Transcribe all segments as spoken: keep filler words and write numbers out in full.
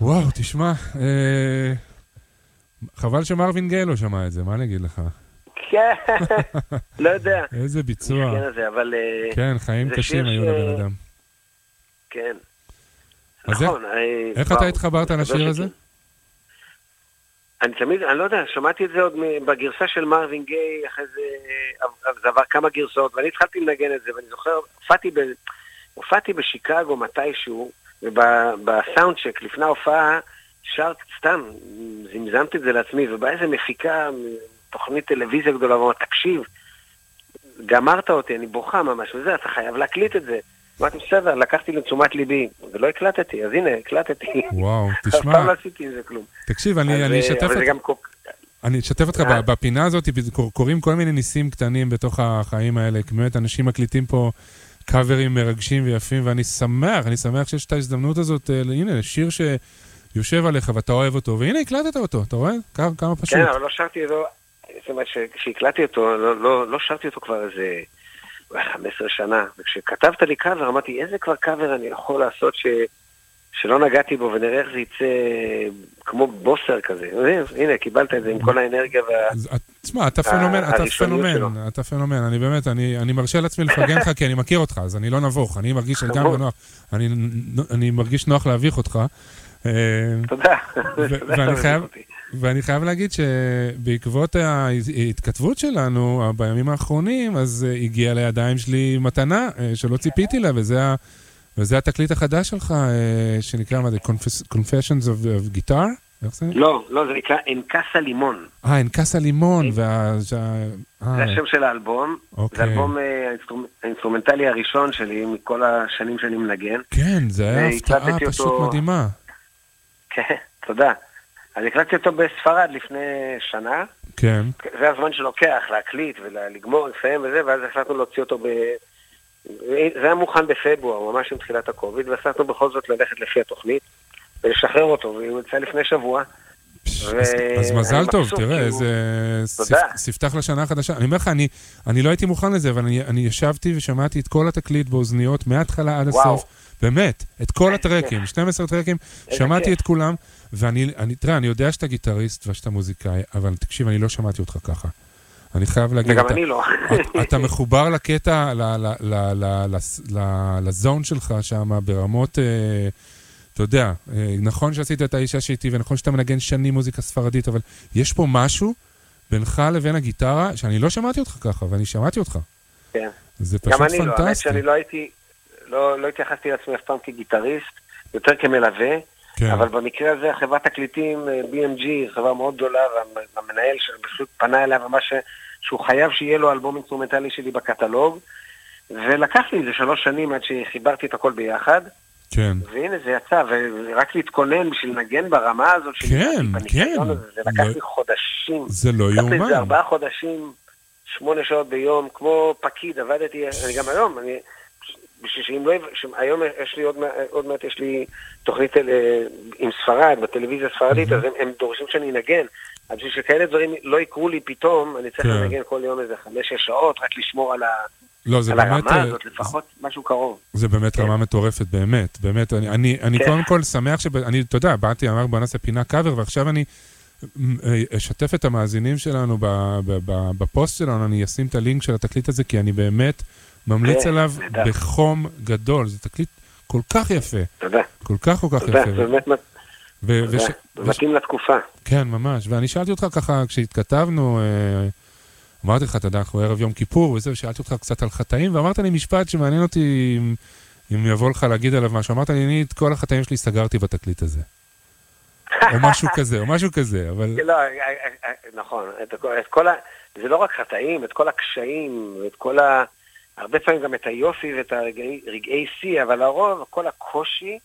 וואו, תשמע, אה, חבל שמרווין גיי לא שמע את זה, מה אני אגיד לך? כן, לא יודע. איזה ביצוע. מסכן הזה, אבל... אה, כן, חיים זה קשים שיר היו ש- לבן אדם. כן. אז נכון. אה, איך וואו, אתה התחברת מסתבר לשיר הזה? שכן. אני תמיד, אני לא יודע, שמעתי את זה עוד מ- בגרסה של מרווין גיי, אחרי זה, אה, זה עבר כמה גרסאות, ואני התחלתי לנגן את זה, ואני זוכר, הופעתי, ב, הופעתי בשיקגו מתישהו, ובסאונדשק, לפני ההופעה, שרת סתם, זמזמתי את זה לעצמי, ובא איזה מפיקה, תוכנית טלוויזיה גדולה, ואומרת, תקשיב, גמרת אותי, אני בוכה ממש, וזה, אתה חייב להקליט את זה. אמרתי, בסדר, לקחתי לתשומת ליבי, ולא הקלטתי, אז הנה, הקלטתי. וואו, אף תשמע, פעם לא עשיתי עם זה כלום. תקשיב, אני אז, אני אה, אשתף אבל זה את- גם כל- אני אשתף אותך, אה? ב- בפינה הזאת קור- קורים כל מיני ניסים קטנים בתוך החיים האלה, כי באמת אנשים מקליטים פה קאברים מרגשים ויפים, ואני שמח, אני שמח שיש את ההזדמנות הזאת, אה, הנה, שיר שיושב עליך ואתה אוהב אותו, והנה הקלטת אותו, אתה רואה? כמה כמה פשוט. כן, אבל לא שרתי אותו, זאת אומרת, כשהקלטתי אותו, לא, לא, לא שרתי אותו כבר איזה אולי חמש עשרה שנה, וכשכתבת לי קאבר, אמרתי, איזה כבר קאבר אני יכול לעשות ש... שלא נגעתי בו, ונראה איך זה יצא כמו בוסר כזה. הנה, קיבלת את זה עם כל האנרגיה וה... אז את- תשמע, אתה פנומן, אתה הראשוניות שלו. פנומן, אתה פנומן, אני באמת, אני, אני מרשה לעצמי לפרגן לך, כי אני מכיר אותך, אז אני לא נבוך, אני מרגיש לגמרי חמוד. נוח, אני, אני מרגיש נוח להביך אותך, אה, תודה. ו- תודה ואני שאתה חייב, מביך אותי. ואני חייב להגיד שבעקבות ההתכתבות שלנו בימים האחרונים, אז אה, הגיעה לידיים שלי מתנה אה, שלא ציפיתי לה, וזה, ה- וזה התקליט החדש שלך, אה, שנקרא, מה זה, Confess- Confessions of, of Guitar? איך זה? לא, לא, זה נקרא אנקסה לימון. אה, אנקס הלימון, וה... זה ה- אה, זה השם של האלבום. אוקיי. זה האלבום אה, האינסטרומ- האינסטרומנטלי הראשון שלי, מכל השנים שאני מנגן. כן, זה היה הפתעה והקלטתי פשוט אותו- מדהימה. כן, תודה. אז הקלטתי אותו בספרד לפני שנה. כן, זה הזמן שלוקח להקליט ולגמור, לסיים וזה, ואז החלטנו להוציא אותו ב... זה היה מוכן בפברואר, ממש עם תחילת הקוביד, והחלטנו בכל זאת ללכת לפי התוכנית ולשחרר אותו, והוא יצא לפני שבוע. פש, ו- אז, אז מזל אני טוב, מבסוט, תראה, כאילו- איזה תודה. ספ- ספתח לשנה החדשה. אני אומר לך, אני, אני לא הייתי מוכן לזה, אבל אני, אני ישבתי ושמעתי את כל התקליט באוזניות, מההתחלה עד וואו. הסוף, באמת, את כל הטרקים, שנים עשר טרקים, איזה שמעתי כיף. את כולם, ואני, אני, תראה, אני יודע שאתה גיטריסט ושאתה מוזיקאי, אבל תקשיב, אני לא שמעתי אותך ככה. אני חייב להגיד, וגם אתה, אני לא. אתה- אתה מחובר לקטע, ל- ל- ל- ל- לס- ל- לזון שלך שם, ברמות, אה, אתה יודע, אה, נכון שעשית את האישה שאיתי, ונכון שאתה מנגן שנים מוזיקה ספרדית, אבל יש פה משהו בינך לבין הגיטרה, שאני לא שמעתי אותך ככה, ואני שמעתי אותך. כן. זה פשוט גם אני לא, האמת פנטסטי. שאני לא הייתי, לא, לא התייחסתי לעצמי אף פעם כגיטריסט, יותר כמלווה, כן, אבל במקרה הזה החברת תקליטים, בי אם ג'י, חברה מאוד גדולה, והמנהל פשוט פנה אליה ממש שהוא חייב שיהיה לו אלבום אינסטרומנטלי שלי בקטלוג, ולקח לי איזה שלוש שנים עד שחיברתי את הכל ביחד, כן, והנה זה יצא, ורק להתכונן בשביל לנגן ברמה הזאת, של כן, בניסיון כן. הזה, זה לקח לא- לי חודשים, זה לא לקח לי איזה יאומן. ארבעה חודשים, שמונה שעות ביום, כמו פקיד, עבדתי, אני גם היום, אני, בשביל שאם לא, היום יש לי עוד, מעט- עוד מעט יש לי תוכנית אה, עם ספרד, בטלוויזיה הספרדית, אז הם, הם דורשים שאני אנגן, אז בשביל שכאלה דברים לא יקרו לי פתאום, אני צריך כן. לנגן כל יום איזה חמש-שש שעות, רק לשמור על, ה, לא, זה על באמת, הרמה אה, הזאת, לפחות משהו קרוב. זה באמת כן. רמה מטורפת, באמת, באמת, אני, אני, אני כן. קודם כל שמח שב... אני, אתה יודע, באתי, אמר בוא נעשה פינה קאבר, ועכשיו אני אה, אשתף את המאזינים שלנו ב, ב, ב, בפוסט שלנו, אני אשים את הלינק של התקליט הזה, כי אני באמת ממליץ כן, עליו נהדר. בחום גדול, זה תקליט כל כך יפה, תודה, כל כך כל כך תודה, יפה. זה באמת מת- ו- תודה, וש- זה מתאים לתקופה. כן, ממש, ואני שאלתי אותך ככה, כשהתכתבנו, אה, אמרתי לך, אתה יודע, אנחנו ערב יום כיפור וזה, ושאלתי אותך קצת על חטאים, ואמרת לי משפט שמעניין אותי אם, אם יבוא לך להגיד עליו משהו. אמרת לי, אני את כל החטאים שלי סגרתי בתקליט הזה. או משהו כזה, או משהו כזה, אבל... לא, אה, אה, אה, נכון, את הכל- את כל ה... זה לא רק חטאים, את כל הקשיים, ואת כל ה... הרבה פעמים גם את היופי ואת הרגעי שיא, אבל לרוב, כל הקושי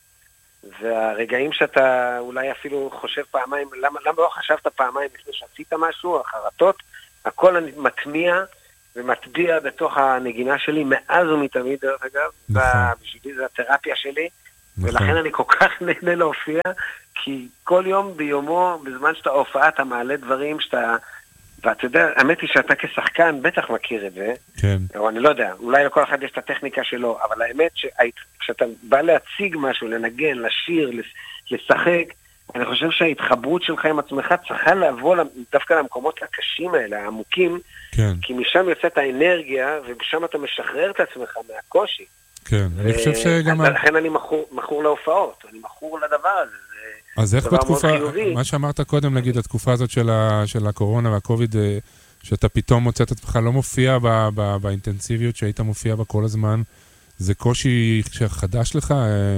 והרגעים שאתה אולי אפילו חושב פעמיים, למה, למה לא חשבת פעמיים לפני שעשית משהו, החרטות, הכל אני מטמיע ומטביע בתוך הנגינה שלי מאז ומתמיד, דרך אגב, נכון. בשבילי זה התרפיה שלי, נכון. ולכן אני כל כך נהנה להופיע, כי כל יום ביומו, בזמן שאתה הופעה, אתה מעלה דברים שאתה... ואתה יודע, האמת היא שאתה כשחקן בטח מכיר את זה, כן, או אני לא יודע, אולי לכל אחד יש את הטכניקה שלו, אבל האמת שכשאתה בא להציג משהו, לנגן, לשיר, לשחק, אני חושב שההתחברות שלך עם עצמך צריכה לבוא דווקא למקומות הקשים האלה, העמוקים, כן. כי משם יוצאת האנרגיה, ובשם אתה משחרר את עצמך מהקושי. כן, אני חושב שגם... לכן אני מכור, מכור להופעות, אני מכור לדבר הזה. אז איך בתקופה, מה שאמרת קודם, נגיד, התקופה הזאת של, ה, של הקורונה והקוביד, שאתה פתאום מוצא את עצמך לא מופיע ב, ב, באינטנסיביות שהיית מופיע בה כל הזמן, זה קושי שחדש לך?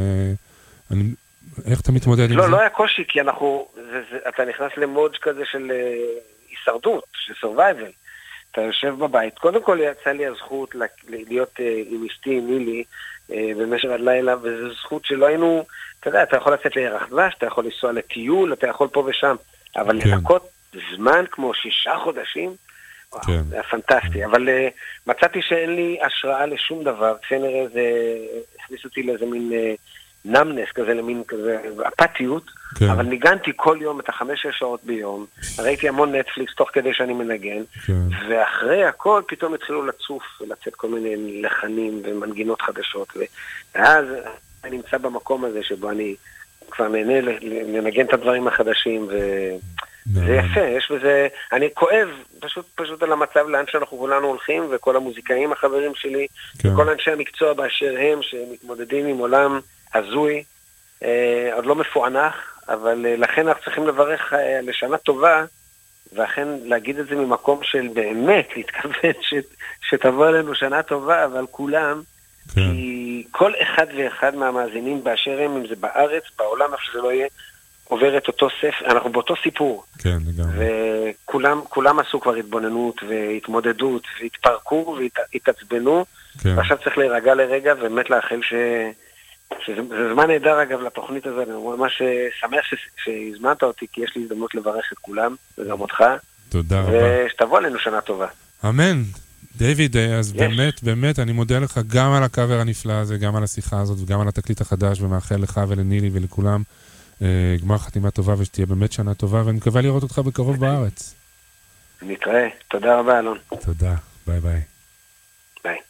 אני, איך אתה מתמודד עם לא, זה? לא היה קושי, כי אנחנו, זה, זה, אתה נכנס למוד כזה של uh, הישרדות, של survival. אתה יושב בבית. קודם כל יצא לי הזכות להיות uh, עם אשתי, עם מילי, uh, במשך הלילה, וזו זכות שלא היינו, אתה יודע, אתה יכול לצאת לירח דבש, אתה יכול לנסוע לטיול, אתה יכול פה ושם, אבל כן. לחכות זמן כמו שישה חודשים, וואו, כן. זה היה פנטסטי. כן. אבל uh, מצאתי שאין לי השראה לשום דבר, כנראה זה הכניס אותי לאיזה מין... Uh, נמנס כזה, למין כזה, אפתיות, כן. אבל ניגנתי כל יום את החמש-שש שעות ביום, ראיתי המון נטפליקס תוך כדי שאני מנגן, כן. ואחרי הכל פתאום התחילו לצוף ולצאת כל מיני לחנים ומנגינות חדשות, ואז אני נמצא במקום הזה שבו אני כבר נהנה לנגן את הדברים החדשים, וזה יפה, יש בזה, אני כואב פשוט, פשוט על המצב לאן שאנחנו כולנו הולכים, וכל המוזיקאים החברים שלי, כן. וכל אנשי המקצוע באשר הם, שמתמודדים עם עולם הזוי, אה, עוד לא מפוענח, אבל אה, לכן אנחנו צריכים לברך אה, לשנה טובה, ואכן להגיד את זה ממקום של באמת להתכוון ש, שתבוא אלינו שנה טובה, אבל כולם, כן. כי כל אחד ואחד מהמאזינים באשר הם, אם זה בארץ, בעולם, איפה שזה לא יהיה, עובר את אותו ספר, אנחנו באותו סיפור. כן, לגמרי. וכולם כולם עשו כבר התבוננות והתמודדות, והתפרקו והתעצבנו, כן. ועכשיו צריך להירגע לרגע, ובאמת לאחל ש... שזה זמן נהדר אגב לתוכנית הזאת, אני ממש שמח שהזמנת אותי, כי יש לי הזדמנות לברך את כולם, וגם אותך. תודה רבה. ושתבוא עלינו שנה טובה. אמן. דיוויד, אז באמת, באמת, אני מודה לך גם על הקאבר הנפלא הזה, גם על השיחה הזאת, וגם על התקליט החדש, ומאחל לך ולנילי ולכולם גמר חתימה טובה, ושתהיה באמת שנה טובה, ואני מקווה לראות אותך בקרוב בארץ. נתראה. תודה רבה, אלון. תודה. ביי ביי. ביי.